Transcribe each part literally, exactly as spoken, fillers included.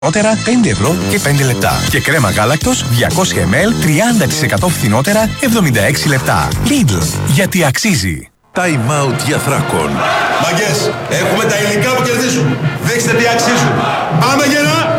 Φθηνότερα πέντε ευρώ και πέντε λεπτά. Και κρέμα γάλακτος διακόσια μιλιλίτρα τριάντα τοις εκατό φθηνότερα εβδομήντα έξι λεπτά. Lidl, γιατί αξίζει. Time out για Θράκον. Μαγκές, έχουμε τα υλικά που κερδίζουν. Δείξτε τι αξίζουν. Πάμε γερά!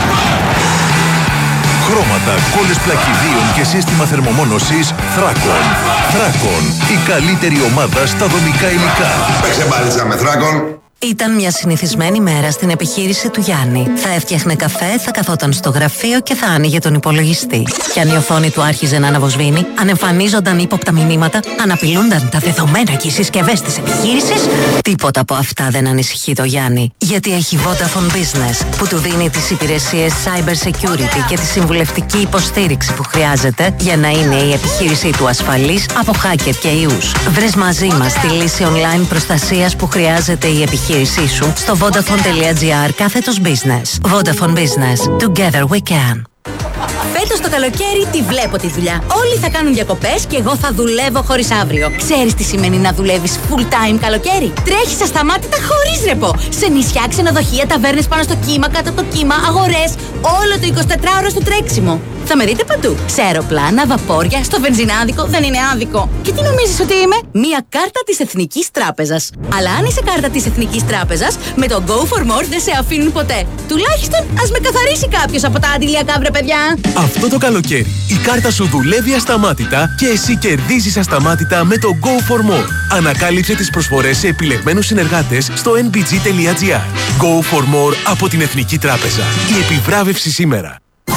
Χρώματα, κόλλες πλακιδίων και σύστημα θερμομόνωσης Θράκον. Θράκον, η καλύτερη ομάδα στα δομικά υλικά. Παίξε μπάλιτσα με Θράκον. Ήταν μια συνηθισμένη μέρα στην επιχείρηση του Γιάννη. Θα έφτιαχνε καφέ, θα καθόταν στο γραφείο και θα άνοιγε τον υπολογιστή. Και αν η οθόνη του άρχιζε να αναβοσβήνει, αν εμφανίζονταν ύποπτα μηνύματα, αν απειλούνταν τα δεδομένα και οι συσκευές της επιχείρησης, τίποτα από αυτά δεν ανησυχεί το Γιάννη. Γιατί έχει Vodafone Business, που του δίνει τις υπηρεσίες Cyber Security και τη συμβουλευτική υποστήριξη που χρειάζεται για να είναι η επιχείρησή του ασφαλής από hacker και ιούς. Βρες μαζί μας τη λύση online προστασίας που χρειάζεται η επιχείρηση σου στο vodafone.gr κάθετος business. Vodafone Business. Together we can. Φέτος το καλοκαίρι τη βλέπω τη δουλειά. Όλοι θα κάνουν διακοπές και εγώ θα δουλεύω χωρίς αύριο. Ξέρεις τι σημαίνει να δουλεύεις full time καλοκαίρι? Τρέχεις ασταμάτητα χωρίς ρεπό. Σε νησιά, ξενοδοχεία, ταβέρνες πάνω στο κύμα, κάτω από το κύμα, αγορές. Όλο το εικοσιτετράωρο στο τρέξιμο. Θα με δείτε παντού. Σε αεροπλάνα, βαπόρια, στο βενζινάδικο, δεν είναι άδικο. Και τι νομίζεις ότι είμαι? Μία κάρτα της Εθνικής Τράπεζας. Αλλά αν είσαι κάρτα της Εθνικής Τράπεζας, με το Go for More δεν σε αφήνουν ποτέ. Τουλάχιστον ας με καθαρίσει κάποιος από τα αντιλιακά, βρε παιδιά. Αυτό το καλοκαίρι η κάρτα σου δουλεύει ασταμάτητα και εσύ κερδίζεις ασταμάτητα με το Go for More. Ανακάλυψε τις προσφορές σε επιλεγμένους συνεργάτες στο εν μπι τζι τελεία τζι άρ. Go for More από την Εθνική Τράπεζα. Η επιβράβευση σήμερα.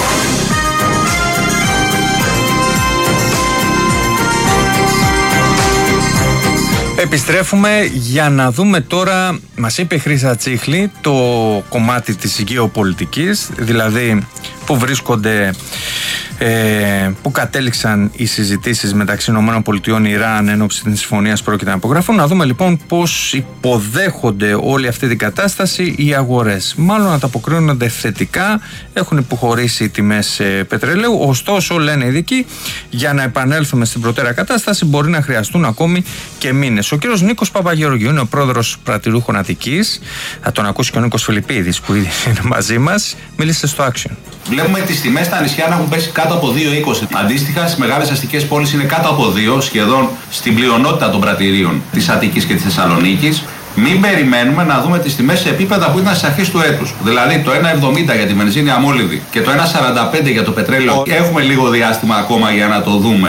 Επιστρέφουμε για να δούμε τώρα, μας είπε η Χρύσα Τσίχλη, το κομμάτι της γεωπολιτικής, δηλαδή που βρίσκονται, ε, που κατέληξαν οι συζητήσεις μεταξύ ΗΠΑ Ιράν εν ώψη της συμφωνίας πρόκειται να υπογραφούν. Να δούμε λοιπόν πώς υποδέχονται όλη αυτή την κατάσταση οι αγορές. Μάλλον ανταποκρίνονται θετικά, έχουν υποχωρήσει οι τιμές πετρελαίου, ωστόσο λένε οι ειδικοί, για να επανέλθουμε στην προτέρα κατάσταση μπορεί να χρειαστούν ακόμη και μήνες. Ο κύριος Νίκος Παπαγεωργίου είναι ο πρόεδρος πρατηρούχων Αττικής. Θα τον ακούσει και ο Νίκος Φιλιππίδης που ήδη είναι μαζί μας. Μίλησε στο Action. Βλέπουμε τις τιμές στα νησιά να έχουν πέσει κάτω από δύο είκοσι. Αντίστοιχα, στις μεγάλες αστικές πόλεις είναι κάτω από δύο, σχεδόν στην πλειονότητα των πρατηρίων της Αττικής και της Θεσσαλονίκης. Μην περιμένουμε να δούμε τις τιμές σε επίπεδα που ήταν στις αρχές του έτους. Δηλαδή το ένα εβδομήντα για τη βενζίνη αμόλυδη και το ένα σαράντα πέντε για το πετρέλαιο. Έχουμε λίγο διάστημα ακόμα για να το δούμε.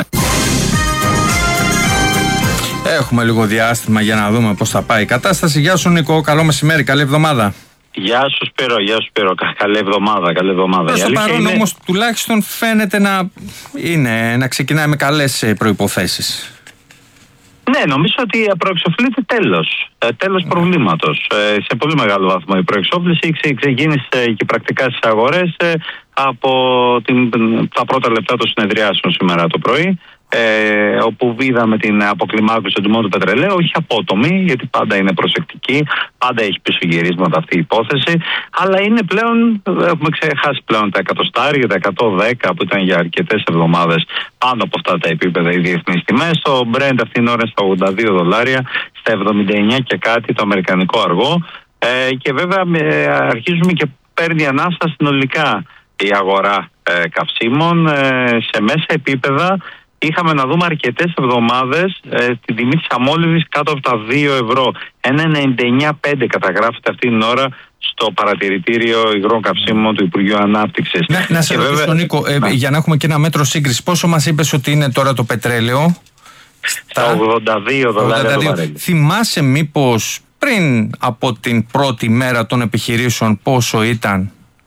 Έχουμε λίγο διάστημα για να δούμε πώς θα πάει η κατάσταση. Γεια σου Νίκο, καλό μεσημέρι, καλή εβδομάδα. Γεια σου Σπύρο, γεια σου Σπύρο, καλή εβδομάδα, καλή εβδομάδα. Προς το παρόν είναι... όμως τουλάχιστον φαίνεται να, είναι, να ξεκινάει με καλές προϋποθέσεις. Ναι, νομίζω ότι προεξοφλείται τέλος, τέλος προβλήματος. Σε πολύ μεγάλο βαθμό η προεξόφληση ξεκίνησε και πρακτικά στις αγορές από την, τα πρώτα λεπτά των συνεδριάσεων σήμερα το πρωί. Ε, όπου είδαμε την αποκλιμάκωση των τιμών του πετρελαίου, όχι απότομη, γιατί πάντα είναι προσεκτική, πάντα έχει πισωγυρίσματα αυτή η υπόθεση, αλλά είναι πλέον, έχουμε ξεχάσει πλέον τα εκατοστάρια, τα εκατόν δέκα που ήταν για αρκετές εβδομάδες πάνω από αυτά τα επίπεδα οι διεθνείς τιμές. Το Brent αυτήν την ώρα στα ογδόντα δύο δολάρια, στα εβδομήντα εννιά και κάτι το αμερικανικό αργό, ε, και βέβαια ε, αρχίζουμε και παίρνει ανάσα συνολικά η αγορά ε, καυσίμων ε, σε μέσα επίπεδα. Είχαμε να δούμε αρκετές εβδομάδες ε, την τιμή της αμόλυβης κάτω από τα δύο ευρώ. ένα ενενήντα εννιά κόμμα πέντε καταγράφεται αυτή την ώρα στο παρατηρητήριο υγρών καυσίμων του Υπουργείου Ανάπτυξης. Να, να σε ρωτήσω τον Νίκο, ε, για να έχουμε και ένα μέτρο σύγκριση, πόσο μας είπες ότι είναι τώρα το πετρέλαιο? Στα ογδόντα δύο δολάρια το βαρέλι. Θυμάσαι μήπως πριν από την πρώτη μέρα των επιχειρήσεων πόσο ήταν?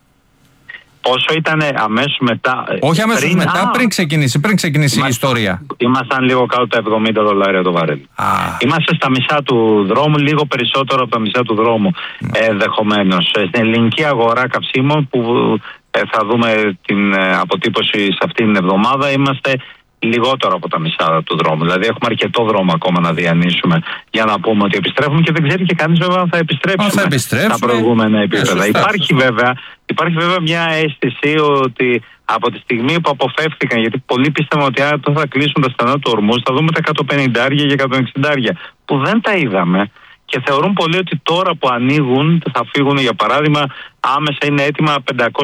Πόσο ήταν αμέσως μετά? Όχι αμέσως πριν, μετά, α, πριν ξεκινήσει, πριν ξεκινήσει Είμα, η ιστορία. Ήμασταν λίγο κάτω τα εβδομήντα δολάρια το βαρέλι. Είμαστε στα μισά του δρόμου, λίγο περισσότερο από τα μισά του δρόμου ε, ενδεχομένως. Στην ελληνική αγορά καυσίμων που ε, θα δούμε την ε, αποτύπωση σε αυτήν την εβδομάδα, είμαστε λιγότερο από τα μισά του δρόμου. Δηλαδή έχουμε αρκετό δρόμο ακόμα να διανύσουμε για να πούμε ότι επιστρέφουμε και δεν ξέρει και κανείς βέβαια αν θα επιστρέψουμε στα προηγούμενα επίπεδα. Υπάρχει βέβαια, υπάρχει βέβαια μια αίσθηση ότι από τη στιγμή που αποφεύθηκαν, γιατί πολλοί πίστευαν ότι αν θα κλείσουν τα στενά του ορμούς θα δούμε τα εκατόν πενήντα και εκατόν εξήντα που δεν τα είδαμε. Και και θεωρούν πολλοί ότι τώρα που ανοίγουν, θα φύγουν για παράδειγμα, άμεσα είναι έτοιμα πεντακόσια